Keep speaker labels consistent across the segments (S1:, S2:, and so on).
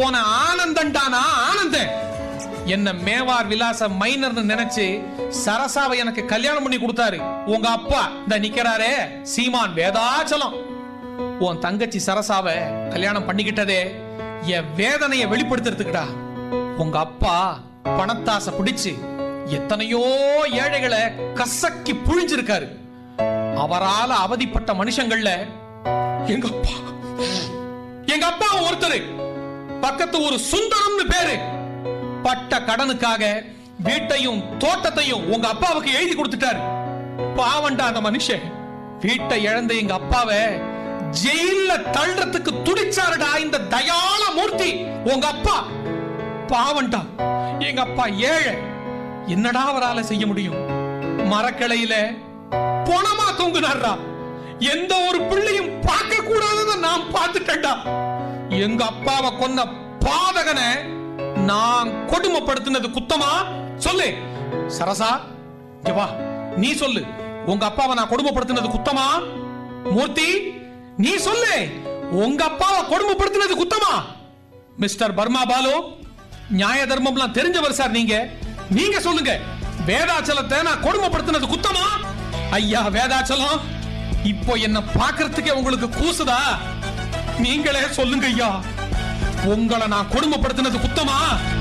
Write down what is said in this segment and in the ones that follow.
S1: போன ஆனந்தன்டானா ஆனந்தன். என்ன மேவார் விலாச மைனர்னு நினைச்சு சரசாவை எனக்கு கல்யாணம் பண்ணி கொடுத்தாரு உங்க அப்பா. இந்த நிக்கிறாரே சீமான் வேதாச்சலம். உன் தங்கச்சி சரசாவை கல்யாணம் பண்ணிக்கிட்டதே என் வேதனையை வெளிப்படுத்துறதுக்குடா. உங்க அப்பா பணத்தாசை பிடிச்சு எத்தனையோ ஏழைகளை கசக்கி புழிஞ்சிருக்காரு. அவரால் அவதிப்பட்ட மனுஷங்கள்ல எங்க அப்பா ஒருத்தர். பக்கத்து ஒரு சுந்தரம்னு பேரு. பட்ட கடனுக்காக வீட்டையும் தோட்டத்தையும் உங்க அப்பாவுக்கு எழுதி கொடுத்துட்டாரு. பாவண்டா அந்த மனுஷன். வீட்டை இழந்த எங்க அப்பாவை ஜெயில தள்ளுறதுக்கு துடிச்சாருடா இந்த தயாள மூர்த்தி உங்க அப்பா. பாவண்டா எங்க அப்பா ஏழை. என்னடா அவரால செய்ய முடியும்? மரக்கிளையில பொணமா தூங்குனாரா. எந்த ஒரு பிள்ளையும் பார்க்க கூடாதத நான் பார்த்துட்டேன்டா. எங்க அப்பாவை கொன்ன பாதகனை நான் கொடுமைப்படுத்தினது குத்தமா? சொல்லு சரசா, வா நீ சொல்லு. உங்க அப்பாவை நான் கொடுமைப்படுத்தினது குத்தமா? மூர்த்தி நீ சொல்லு, உங்க அப்பாவை கொடுமைப்படுத்தினது குத்தமா? மிஸ்டர் பர்மா பாலு, நியாய தர்மம்லாம் தெரிஞ்சவர் சார் நீங்க. நீங்க சொல்லுங்க, வேதாச்சலத்தை நான் கொடுமைப்படுத்தினது குத்தமா? ஐயா வேதாச்சலம், இப்போ என்ன பார்க்கறதுக்கே உங்களுக்கு கூசுதா? நீங்களே சொல்லுங்க ஐயா, உங்களை நான் கொடுமைப்படுத்தினது குத்தமா?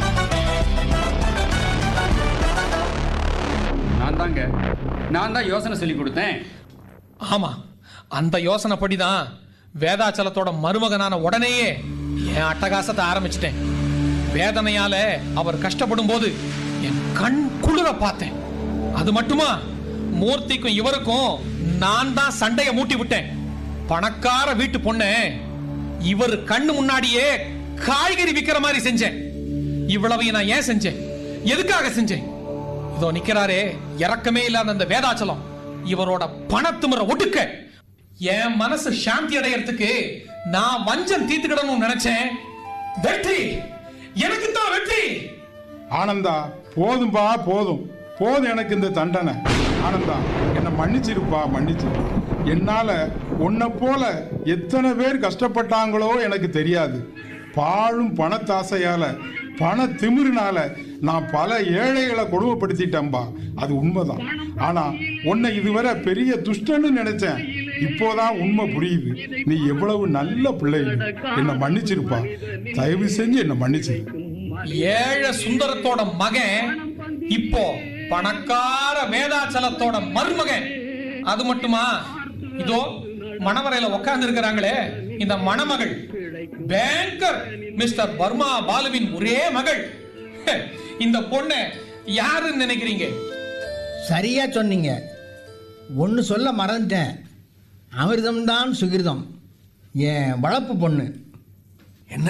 S2: நான் தான் யோசனை சொல்லி கொடுத்தேன்.
S1: ஆமா, அந்த யோசனை படிதான் வேதாச்சலத்தோட மருமகனான உடனேயே என் அட்டகாசத்தை ஆரம்பிச்சிட்டேன். வேதனையால அவர் கஷ்டப்படும் போது என் கண் குளிர பார்த்தேன். அது மட்டுமா, மூர்த்திக்கும் இவருக்கும் நான் தான் சண்டையை மூட்டி விட்டேன். பணக்கார வீட்டு பொண்ணு இவர் கண்ணு முன்னாடியே காய்கறி விக்கிற மாதிரி செஞ்சேன். இவ்வளவு நான் ஏன் செஞ்சேன்? எதுக்காக செஞ்சேன்? இதோ நிக்கிறாரே இறக்கமே இல்லாத அந்த வேதாச்சலம், இவரோட பணத்துமுறை ஒடுக்க என் மனசு சாந்தி அடையறதுக்கு நான் வஞ்சம் தீர்த்துக்கிடணும்னு நினைச்சேன். வெற்றி எனக்கு தான் வெற்றி.
S3: ஆனந்தா போதும்பா, போதும் போதும் எனக்கு இந்த தண்டனை. ஆனந்தா என்னை மன்னிச்சிருப்பா, மன்னிச்சிரு. என்னால உன்னை போல எத்தனை பேர் கஷ்டப்பட்டாங்களோ எனக்கு தெரியாது. பாழும் பணத்தாசையால, பண திமிருனால நான் பல ஏழைகளை கொடுமைப்படுத்திட்டேன்பா. அது உண்மைதான். ஆனா உன்னை இதுவரை பெரிய துஷ்டன்னு நினைச்சேன். இப்போதான் உண்மை புரியுது. நீ எவ்வளவு நல்ல பிள்ளை. என்னை மன்னிச்சிருப்பா, தயவு செஞ்சு என்னை மன்னிச்சிரு.
S1: ஏழை சுந்தரத்தோட மகன் இப்போ பணக்கார வேதாச்சலத்தோட மருமகன். அது மட்டுமா, இதோ மணவரையில உட்கார்ந்து இருக்கிறாங்களே இந்த மணமகள் பேங்கர் மிஸ்டர் பர்மா பாலுவின் ஒரே மகள். இந்த பொண்ணு யாருன்னு நினைக்கிறீங்க?
S4: சரியா சொன்னீங்க. ஒன்னு சொல்ல மறந்துட்டேன். அமிர்தம்தான் சுகிர்தம், என் வளர்ப்பு பொண்ணு.
S5: என்ன?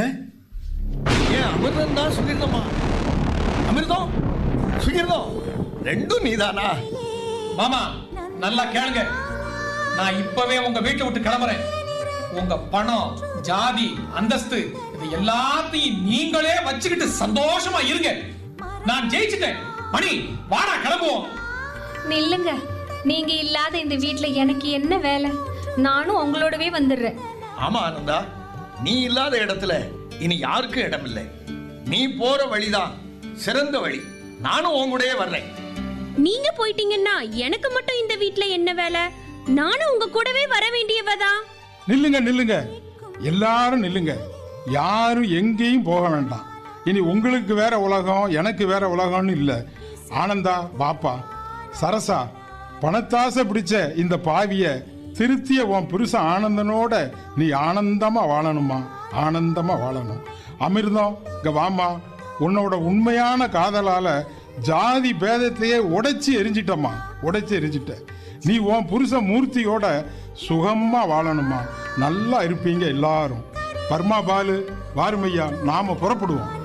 S5: ஏன் அமிர்தம் தான் சுகிர்தமா? அமிர்தம் சுகிர்தம் ரெண்டும் நீதானா?
S1: மாமா நல்லா கேளுங்க. நான் இப்பவே உங்க வீட்டை விட்டு கிளம்புறேன். உங்க பணம், ஜாதி, அந்தஸ்து இது எல்லாத்தையும் நீங்களே வச்சுக்கிட்டு சந்தோஷமா இருங்க. நான் ஜெயிச்சிட்டேன். மணி வாடா கிளம்புவோம்.
S6: நில்லுங்க, நீங்க இல்லாத இந்த வீட்ல எனக்கு என்ன வேலை? நானும் உங்களோடவே வந்துடுறேன்.
S5: ஆமா ஆனந்தா, நீ இல்லாத இடத்துல இனி யாருக்கும் இடம் இல்லை. நீ போற வழிதான் சிறந்த வழி. நானும் உங்கூடயே வர்றேன்.
S7: நீங்க போயிட்டீங்கன்னா எனக்கு மட்டும் இந்த வீட்ல என்ன வேலை? நானும் உங்க கூடவே வர வேண்டியவதான்.
S3: நில்லுங்க நில்லுங்க, எல்லாரும் நில்லுங்க. யாரும் எங்கேயும் போக வேண்டாம். இனி உங்களுக்கு வேற உலகம், எனக்கு வேற உலகம்னு இல்லை. ஆனந்தா பாப்பா, சரசா, பணத்தாசை பிடிச்ச இந்த பாவிய திருத்திய உன் புருஷன் ஆனந்தனோட நீ ஆனந்தமா வாழணுமா, ஆனந்தமா வாழணும். அமிர்தம் இங்க வாமா. உன்னோட உண்மையான காதலால ஜாதி பேதத்தையே உடைச்சி எரிஞ்சிட்டம்மா, உடைச்சி எரிஞ்சிட்ட. நீ உன் புருஷ மூர்த்தியோட சுகமா வாழணுமா. நல்லா இருப்பீங்க எல்லாரும். பர்மா பாலு, வாருமையா, நாம புறப்படுவோம்.